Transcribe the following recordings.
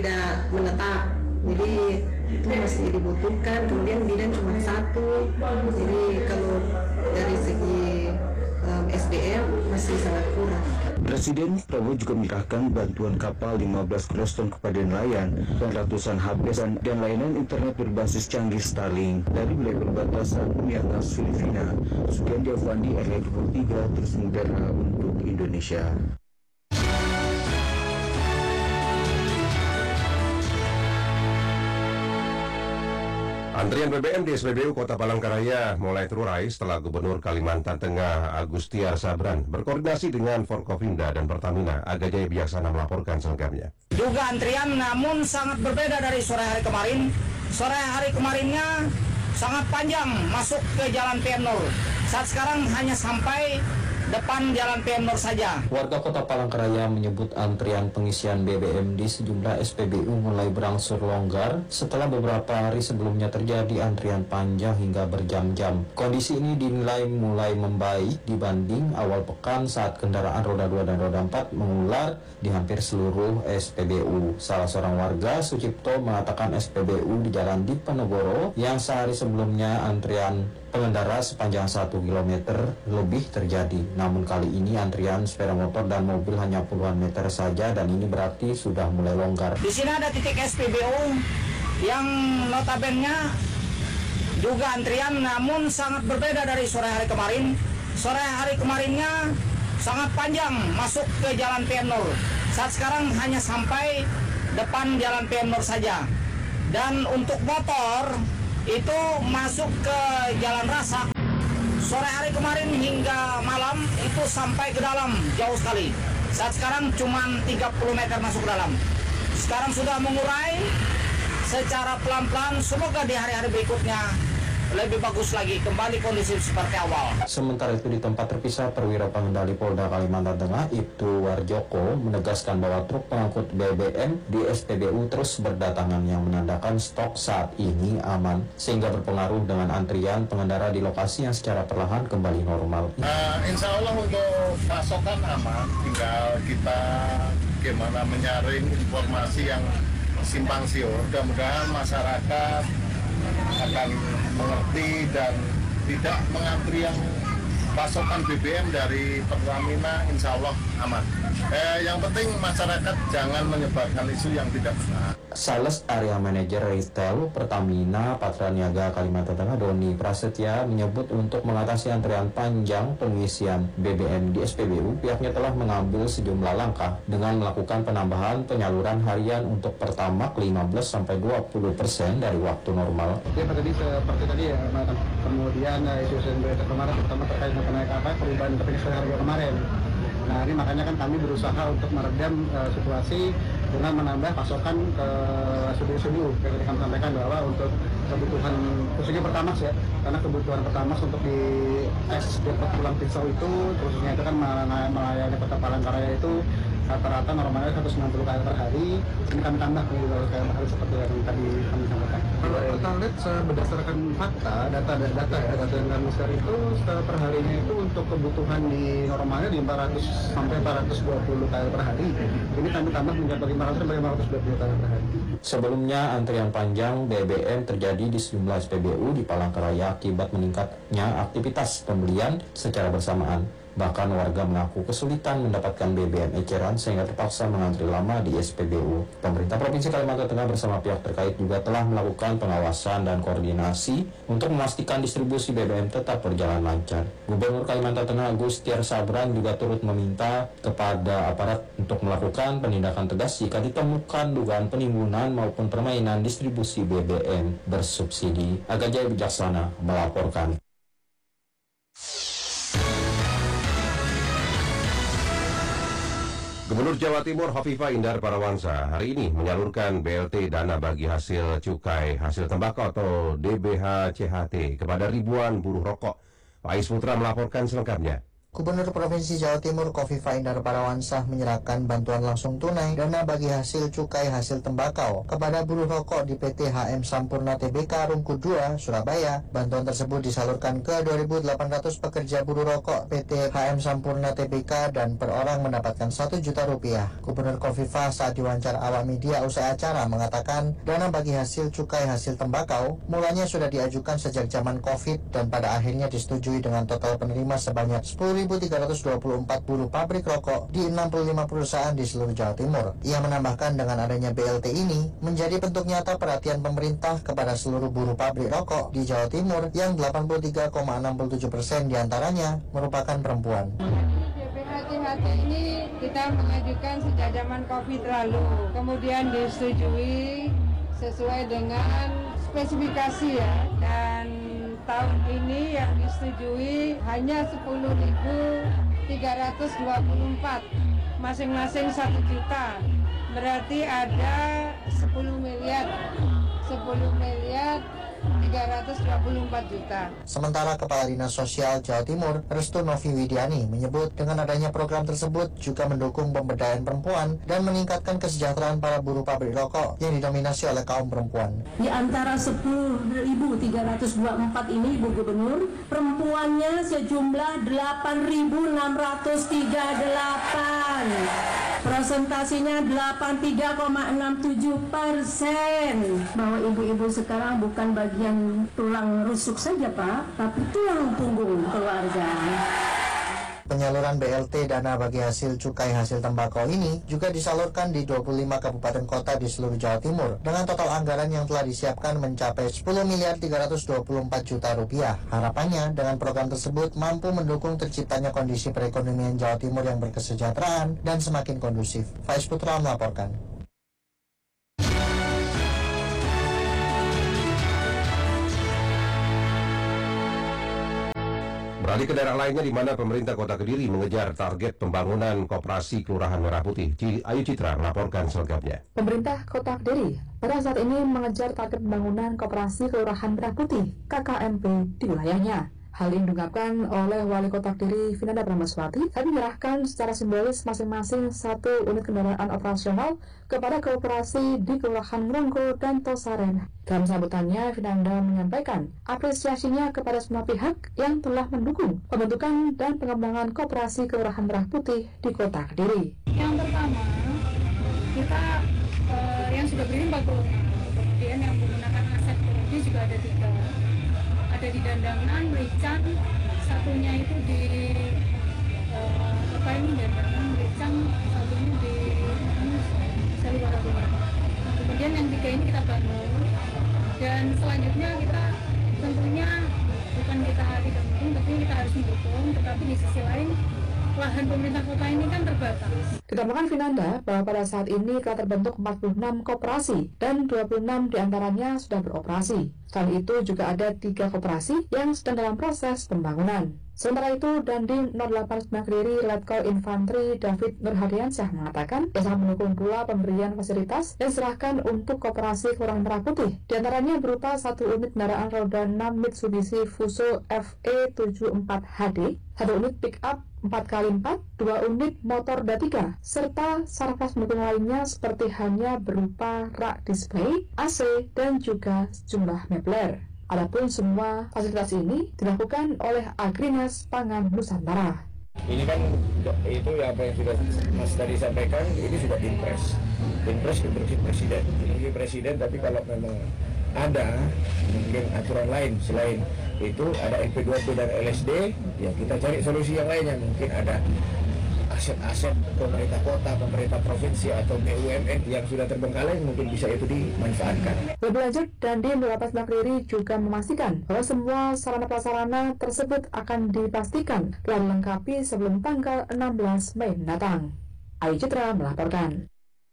tidak menetap, jadi itu masih dibutuhkan. Kemudian bidan cuma satu, jadi kalau dari segi SDM masih sangat kurang. Presiden Prabowo juga menyerahkan bantuan kapal 15 Croston kepada nelayan dan ratusan HP dan layanan internet berbasis canggih Starlink dari wilayah perbatasan Myanmar Filipina. Sugian Javandi, RRI 23, terus mengudara untuk Indonesia. Antrian BBM di SPBU Kota Palangkaraya mulai terurai setelah Gubernur Kalimantan Tengah Agustiar Sabran berkoordinasi dengan Forkopimda dan Pertamina. Aga Jaya Bijaksana melaporkan selengkapnya. Juga antrian namun sangat berbeda dari sore hari kemarin. Sore hari kemarinnya sangat panjang masuk ke Jalan PM Nur. Saat sekarang hanya sampai depan Jalan PM Nur saja. Warga Kota Palangkaraya menyebut antrian pengisian BBM di sejumlah SPBU mulai berangsur longgar setelah beberapa hari sebelumnya terjadi antrian panjang hingga berjam-jam. Kondisi ini dinilai mulai membaik dibanding awal pekan saat kendaraan roda 2 dan roda 4 mengular di hampir seluruh SPBU. Salah seorang warga, Sucipto, mengatakan SPBU di Jalan Diponegoro yang sehari sebelumnya antrian pengendara sepanjang 1 km lebih terjadi. Namun kali ini antrian sepeda motor dan mobil hanya puluhan meter saja dan ini berarti sudah mulai longgar. Di sini ada titik SPBU yang notabene juga antrian namun sangat berbeda dari sore hari kemarin. Sore hari kemarinnya sangat panjang masuk ke Jalan PM Nur. Saat sekarang hanya sampai depan Jalan PM Nur saja. Dan untuk motor itu masuk ke Jalan Rasak. Sore hari kemarin hingga malam itu sampai ke dalam jauh sekali. Saat sekarang cuma 30 meter masuk ke dalam. Sekarang sudah mengurai secara pelan-pelan. Semoga di hari-hari berikutnya lebih bagus lagi, kembali kondisi seperti awal. Sementara itu di tempat terpisah, Perwira Pengendali Polda Kalimantan Tengah Ibtu Warjoko menegaskan bahwa truk pengangkut BBM di SPBU terus berdatangan yang menandakan stok saat ini aman sehingga berpengaruh dengan antrian pengendara di lokasi yang secara perlahan kembali normal. Insya Allah untuk pasokan aman, tinggal kita gimana menyaring informasi yang simpang siur. Mudah-mudahan masyarakat akan mengerti dan tidak mengantri yang pasokan BBM dari Pertamina, insya Allah aman. Yang penting masyarakat jangan menyebarkan isu yang tidak benar. Sales Area Manager Retail Pertamina Patraniaga Kalimantan Tengah Doni Prasetya menyebut untuk mengatasi antrian panjang pengisian BBM di SPBU, pihaknya telah mengambil sejumlah langkah dengan melakukan penambahan penyaluran harian untuk Pertamax 15-20% dari waktu normal. Ya, seperti tadi ya, kemudian isu berita kemarin terutama terkait dengan kenaikan perubahan penyesuaian harga kemarin. Nah, ini makanya kan kami berusaha untuk meredam situasi dengan menambah pasokan ke SPBU. Jadi kami sampaikan bahwa untuk kebutuhan khususnya Pertamax ya, karena kebutuhan Pertamax untuk di depot Pulang Pisau itu khususnya itu kan melayani Kota Palangkaraya itu rata-rata normalnya 190 kali per hari. Ini kami tambah kali per hari seperti yang tadi kami sampaikan. Kalau kita lihat berdasarkan fakta, data yang kami share itu per harinya itu untuk kebutuhan di normalnya di 400 sampai 420 kali per hari. Ini kami tambah mencapai 500 sampai 520 kali per hari. Sebelumnya antrian panjang BBM terjadi di sejumlah SPBU di Palangkaraya akibat meningkatnya aktivitas pembelian secara bersamaan. Bahkan warga mengaku kesulitan mendapatkan BBM eceran sehingga terpaksa mengantri lama di SPBU. Pemerintah Provinsi Kalimantan Tengah bersama pihak terkait juga telah melakukan pengawasan dan koordinasi untuk memastikan distribusi BBM tetap berjalan lancar. Gubernur Kalimantan Tengah Agustiar Sabran juga turut meminta kepada aparat untuk melakukan penindakan tegas jika ditemukan dugaan penimbunan maupun permainan distribusi BBM bersubsidi. Aga Jaya Bijaksana melaporkan. Gubernur Jawa Timur Hovifah Indar Parawansa hari ini menyalurkan BLT dana bagi hasil cukai hasil tembakau atau DBH CHT kepada ribuan buruh rokok. Faiz Putra melaporkan selengkapnya. Gubernur Provinsi Jawa Timur Khofifah Indar Parawansa menyerahkan bantuan langsung tunai dana bagi hasil cukai hasil tembakau kepada buruh rokok di PT HM Sampurna Tbk Rungkut 2, Surabaya. Bantuan tersebut disalurkan ke 2.800 pekerja buruh rokok PT HM Sampurna Tbk dan per orang mendapatkan Rp1.000.000. Gubernur Khofifah saat diwawancara awak media usai acara mengatakan dana bagi hasil cukai hasil tembakau mulanya sudah diajukan sejak zaman Covid dan pada akhirnya disetujui dengan total penerima sebanyak 10.324 buruh pabrik rokok di 65 perusahaan di seluruh Jawa Timur. Ia menambahkan dengan adanya BLT ini menjadi bentuk nyata perhatian pemerintah kepada seluruh buruh pabrik rokok di Jawa Timur yang 83,67% diantaranya merupakan perempuan. BPHT ini kita mengajukan sejak zaman Covid lalu, kemudian disetujui sesuai dengan spesifikasi ya, dan tahun ini yang disetujui hanya 10.324, masing-masing 1 juta, berarti ada 10 miliar 324 juta. Sementara Kepala Dinas Sosial Jawa Timur, Restu Novi Widiani, menyebut dengan adanya program tersebut juga mendukung pemberdayaan perempuan dan meningkatkan kesejahteraan para buruh pabrik rokok yang didominasi oleh kaum perempuan. Di antara 10.324 ini, Bu Gubernur, perempuannya sejumlah 8.638. Presentasinya 83,67%. Bahwa ibu-ibu sekarang bukan bagian tulang rusuk saja, Pak, tapi tulang punggung keluarga. Penyaluran BLT dana bagi hasil cukai hasil tembakau ini juga disalurkan di 25 kabupaten kota di seluruh Jawa Timur dengan total anggaran yang telah disiapkan mencapai 10.324 juta rupiah. Harapannya dengan program tersebut mampu mendukung terciptanya kondisi perekonomian Jawa Timur yang berkesejahteraan dan semakin kondusif. Faiz Putra melaporkan. Beralih ke daerah lainnya di mana pemerintah Kota Kediri mengejar target pembangunan koperasi Kelurahan Merah Putih. Ayu Citra melaporkan selengkapnya. Pemerintah Kota Kediri pada saat ini mengejar target pembangunan koperasi Kelurahan Merah Putih (KKMP) di wilayahnya. Hal ini diungkapkan oleh Wali Kota Kediri Vinanda Brahmaswati saat menyerahkan secara simbolis masing-masing 1 unit kendaraan operasional kepada koperasi di Kelurahan Ngronggo dan Tosaren. Dalam sambutannya, Vinanda menyampaikan apresiasinya kepada semua pihak yang telah mendukung pembentukan dan pengembangan koperasi Kelurahan Merah Putih di Kota Kediri. Yang pertama, kita yang sudah beri 40, kemudian yang menggunakan aset teknologi juga ada 3. Ada di Dandangan, Ricang, satunya itu di Dandangan, Ricang, satunya di Seluruh. Kemudian yang 3 ini kita bangun, dan selanjutnya kita tentunya bukan kita tidak mendukung, tapi kita harus mendukung, tetapi di sisi lain lahan pemerintah kota ini kan terbatas. Ditambahkan Vinanda bahwa pada saat ini telah terbentuk 46 koperasi dan 26 diantaranya sudah beroperasi. Selain itu juga ada 3 koperasi yang sedang dalam proses pembangunan. Sementara itu, Dandim 089 Kediri Letkol Infanteri David Nurhadiansyah mengatakan dia sangat mendukung pula pemberian fasilitas yang diserahkan untuk koperasi Kelurahan Merah Putih. Di antaranya berupa 1 unit kendaraan roda 6 Mitsubishi Fuso FE74HD, 1 unit pick-up 4x4, 2 unit motor roda 3, serta sarana pendukung lainnya seperti hanya berupa rak display, AC, dan juga sejumlah mebler. Adapun semua fasilitas ini dilakukan oleh Agrinas Pangan Nusantara. Ini kan itu ya apa yang sudah Mas tadi sampaikan, ini sudah Inpres instruksi Presiden. Ini Presiden, tapi kalau memang ada mungkin aturan lain selain itu, ada LP2P dan LSD, ya kita cari solusi yang lainnya. Mungkin ada aset-aset pemerintah kota, pemerintah provinsi atau BUMN yang sudah terbengkalai, mungkin bisa itu dimanfaatkan. Lebih lanjut, Dandim Lapas Kediri juga memastikan bahwa semua sarana prasarana tersebut akan dipastikan telah dilengkapi sebelum tanggal 16 Mei mendatang. Ayu Citra melaporkan.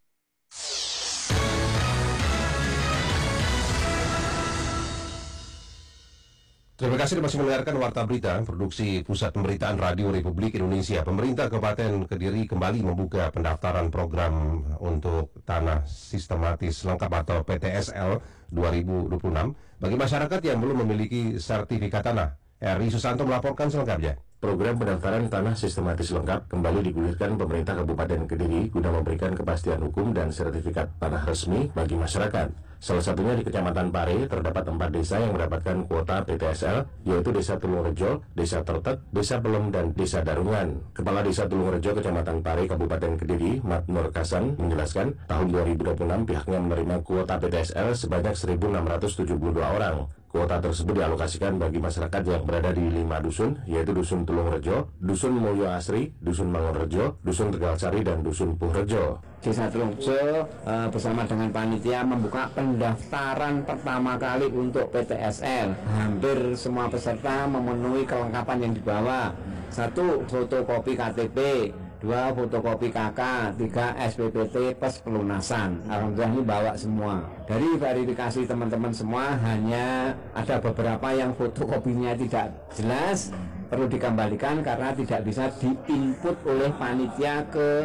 Terima kasih masih mendengarkan Warta Berita, produksi Pusat Pemberitaan Radio Republik Indonesia. Pemerintah Kabupaten Kediri kembali membuka pendaftaran program untuk tanah sistematis lengkap atau PTSL 2026 bagi masyarakat yang belum memiliki sertifikat tanah. Eri Susanto melaporkan selengkapnya. Program pendaftaran tanah sistematis lengkap kembali digulirkan pemerintah Kabupaten Kediri guna memberikan kepastian hukum dan sertifikat tanah resmi bagi masyarakat. Salah satunya di Kecamatan Pare terdapat 4 desa yang mendapatkan kuota PTSL, yaitu Desa Tulungrejo, Desa Tertek, Desa Pelem, dan Desa Darungan. Kepala Desa Tulungrejo Kecamatan Pare Kabupaten Kediri, Mat Nur Kasan, menjelaskan tahun 2026 pihaknya menerima kuota PTSL sebanyak 1.672 orang. Kuota tersebut dialokasikan bagi masyarakat yang berada di 5 dusun, yaitu Dusun Tulungrejo, Dusun Mulyo Asri, Dusun Mangunrejo, Dusun Tegalsari, dan Dusun Puhrejo. Desa Tulungrejo bersama dengan panitia membuka pendaftaran pertama kali untuk PTSL. Hampir semua peserta memenuhi kelengkapan yang dibawa. 1. Fotokopi KTP, 2. Fotokopi KK, 3. SPPT plus pelunasan. Alhamdulillah ini bawa semua. Dari verifikasi teman-teman semua hanya ada beberapa yang fotokopinya tidak jelas, perlu dikembalikan karena tidak bisa diinput oleh panitia ke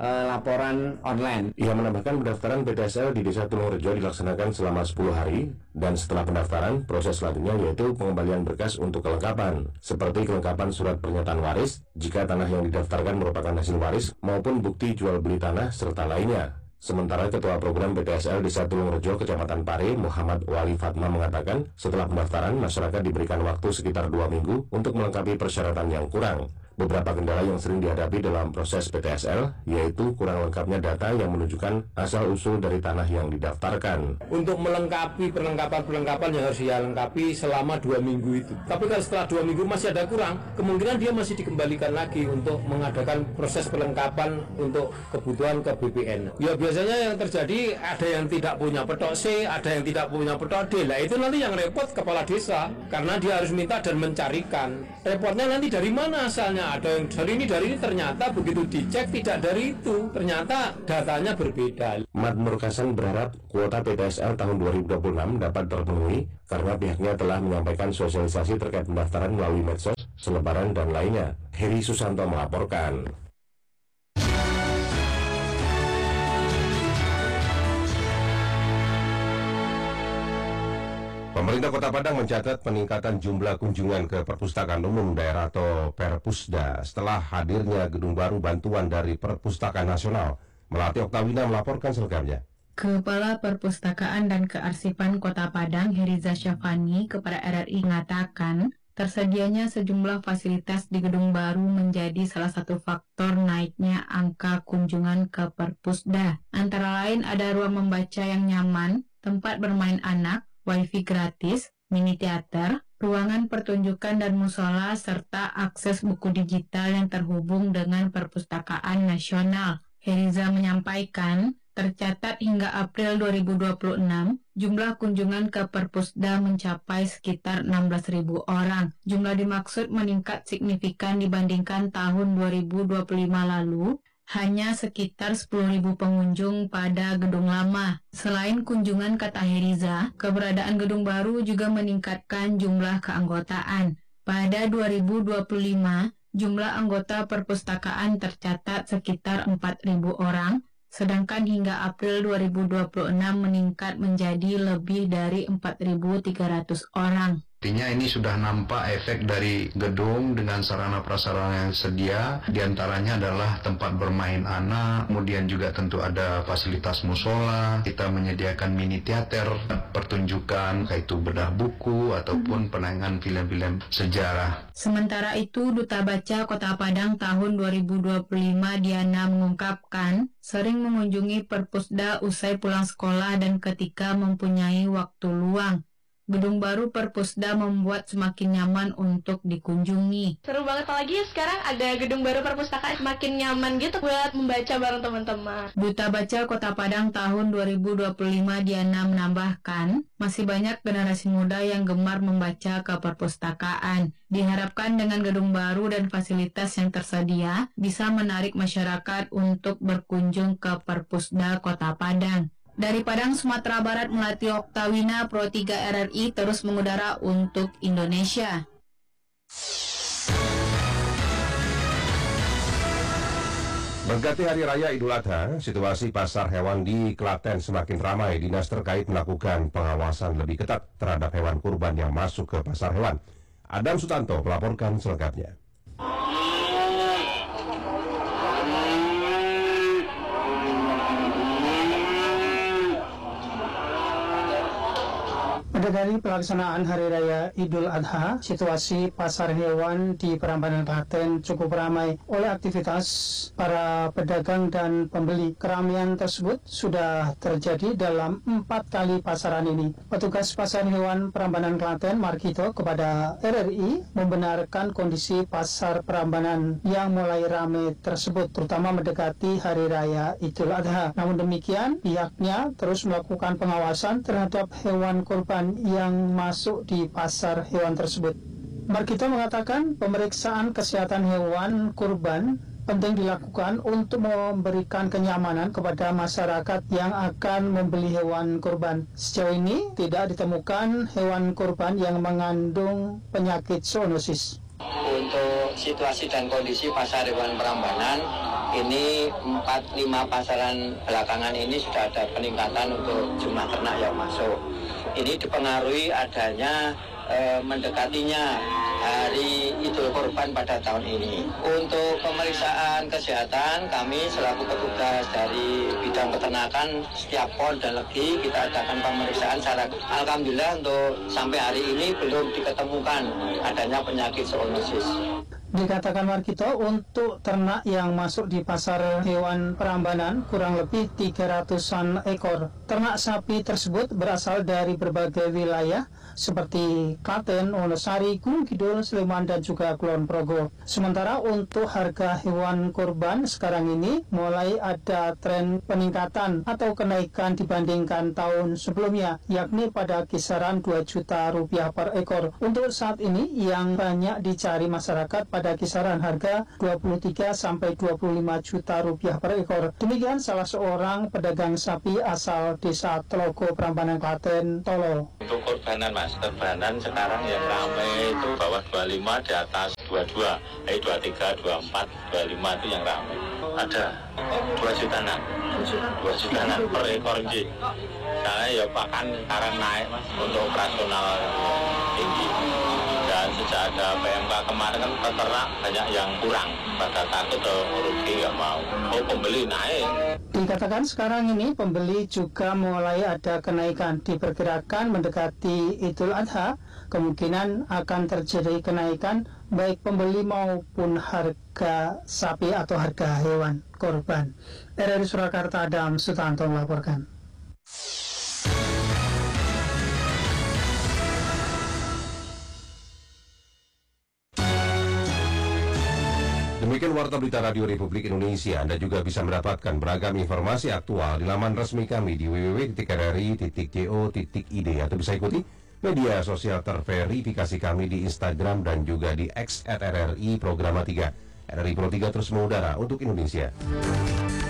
laporan online. Ia menambahkan pendaftaran PTSL di Desa Tulungrejo dilaksanakan selama 10 hari dan setelah pendaftaran proses selanjutnya yaitu pengembalian berkas untuk kelengkapan seperti kelengkapan surat pernyataan waris jika tanah yang didaftarkan merupakan hasil waris maupun bukti jual beli tanah serta lainnya. Sementara Ketua Program PTSL Desa Tulungrejo Kecamatan Pare Muhammad Wali Fatma mengatakan setelah pendaftaran masyarakat diberikan waktu sekitar 2 minggu untuk melengkapi persyaratan yang kurang. Beberapa kendala yang sering dihadapi dalam proses PTSL yaitu kurang lengkapnya data yang menunjukkan asal-usul dari tanah yang didaftarkan. Untuk melengkapi perlengkapan yang harus dia lengkapi selama 2 minggu itu. Tapi kalau setelah 2 minggu masih ada kurang, kemungkinan dia masih dikembalikan lagi untuk mengadakan proses perlengkapan untuk kebutuhan ke BPN. Ya biasanya yang terjadi ada yang tidak punya petok C, ada yang tidak punya petok D. Nah itu nanti yang repot kepala desa karena dia harus minta dan mencarikan. Repotnya nanti dari mana asalnya? Ada yang dari ini, ternyata begitu dicek tidak dari itu, ternyata datanya berbeda. Mat Nur Kasan berharap kuota PTSL tahun 2026 dapat terpenuhi karena pihaknya telah menyampaikan sosialisasi terkait pendaftaran melalui medsos, selebaran, dan lainnya. Heri Susanto melaporkan. Pemerintah Kota Padang mencatat peningkatan jumlah kunjungan ke Perpustakaan Umum Daerah atau Perpusda setelah hadirnya gedung baru bantuan dari Perpustakaan Nasional. Melati Oktawina melaporkan selengkapnya. Kepala Perpustakaan dan Kearsipan Kota Padang, Heriza Syafani, kepada RRI mengatakan, tersedianya sejumlah fasilitas di gedung baru menjadi salah satu faktor naiknya angka kunjungan ke Perpusda. Antara lain ada ruang membaca yang nyaman, tempat bermain anak, wifi gratis, mini teater, ruangan pertunjukan dan musola, serta akses buku digital yang terhubung dengan Perpustakaan Nasional. Heriza menyampaikan, tercatat hingga April 2026, jumlah kunjungan ke Perpusda mencapai sekitar 16.000 orang. Jumlah dimaksud meningkat signifikan dibandingkan tahun 2025 lalu, hanya sekitar 10.000 pengunjung pada gedung lama. Selain kunjungan, kata Heriza, keberadaan gedung baru juga meningkatkan jumlah keanggotaan. Pada 2025, jumlah anggota perpustakaan tercatat sekitar 4.000 orang, sedangkan hingga April 2026 meningkat menjadi lebih dari 4.300 orang. Artinya ini sudah nampak efek dari gedung dengan sarana prasarana yang sedia, diantaranya adalah tempat bermain anak, kemudian juga tentu ada fasilitas musola, kita menyediakan mini teater, pertunjukan, yaitu bedah buku ataupun penayangan film-film sejarah. Sementara itu, Duta Baca Kota Padang tahun 2025 Diana mengungkapkan, sering mengunjungi Perpusda usai pulang sekolah dan ketika mempunyai waktu luang. Gedung baru Perpusda membuat semakin nyaman untuk dikunjungi. Seru banget, apalagi sekarang ada gedung baru perpustakaan, semakin nyaman gitu buat membaca bareng teman-teman. Duta Baca Kota Padang tahun 2025 Diana menambahkan, masih banyak generasi muda yang gemar membaca ke perpustakaan. Diharapkan dengan gedung baru dan fasilitas yang tersedia, bisa menarik masyarakat untuk berkunjung ke Perpusda Kota Padang. Dari Padang, Sumatera Barat, Melati Oktawina, Pro 3 RRI terus mengudara untuk Indonesia. Mendekati Hari Raya Idul Adha, situasi pasar hewan di Klaten semakin ramai. Dinas terkait melakukan pengawasan lebih ketat terhadap hewan kurban yang masuk ke pasar hewan. Adam Sutanto melaporkan selengkapnya. Mendekati pelaksanaan Hari Raya Idul Adha, situasi pasar hewan di Prambanan Klaten cukup ramai oleh aktivitas para pedagang dan pembeli. Keramaian tersebut sudah terjadi dalam 4 kali pasaran ini. Petugas pasar hewan Prambanan Klaten, Markito, kepada RRI membenarkan kondisi pasar Prambanan yang mulai ramai tersebut, terutama mendekati Hari Raya Idul Adha. Namun demikian, pihaknya terus melakukan pengawasan terhadap hewan kurban yang masuk di pasar hewan tersebut. Markito mengatakan pemeriksaan kesehatan hewan kurban penting dilakukan untuk memberikan kenyamanan kepada masyarakat yang akan membeli hewan kurban. Sejauh ini tidak ditemukan hewan kurban yang mengandung penyakit zoonosis. Untuk situasi dan kondisi pasar hewan Prambanan, ini 4-5 pasaran belakangan ini sudah ada peningkatan untuk jumlah ternak yang masuk. Ini dipengaruhi adanya mendekatinya Hari Idul Kurban pada tahun ini. Untuk pemeriksaan kesehatan, kami selaku petugas dari bidang peternakan setiap pon dan legi kita adakan pemeriksaan secara alhamdulillah untuk sampai hari ini belum diketemukan adanya penyakit zoonosis. Dikatakan Markito, untuk ternak yang masuk di pasar hewan Prambanan kurang lebih 300-an ekor. Ternak sapi tersebut berasal dari berbagai wilayah seperti Klaten, Wonosari, Gunung Kidul, Sleman, dan juga Kulon Progo. Sementara untuk harga hewan kurban sekarang ini mulai ada tren peningkatan atau kenaikan dibandingkan tahun sebelumnya, yakni pada kisaran 2 juta rupiah per ekor. Untuk saat ini yang banyak dicari masyarakat pada kisaran harga 23 sampai 25 juta rupiah per ekor. Demikian salah seorang pedagang sapi asal Desa Telogo, Prambanan, Klaten, Tolo. Untuk kurbanan mas, kurbanan sekarang yang ramai itu bawah 25, di atas 22, 23, 24, 25 itu yang ramai. Ada 2 jutaan, 2 jutaan per ekor sih. Karena ya pakan sekarang naik mas, untuk operasional tinggi. Dan sejak ada PMK kemarin kan peternak banyak yang kurang, pada takut rugi nggak mau. Oh pembeli naik. Dikatakan sekarang ini pembeli juga mulai ada kenaikan. Diperkirakan mendekati Idul Adha, kemungkinan akan terjadi kenaikan baik pembeli maupun harga sapi atau harga hewan kurban. RRI Surakarta, Adam Sutanto melaporkan. Demikian Warta Berita Radio Republik Indonesia. Anda juga bisa mendapatkan beragam informasi aktual di laman resmi kami di www.rri.co.id atau bisa ikuti media sosial terverifikasi kami di Instagram dan juga di X @RRI Programa 3. RRI Pro 3 terus mengudara untuk Indonesia.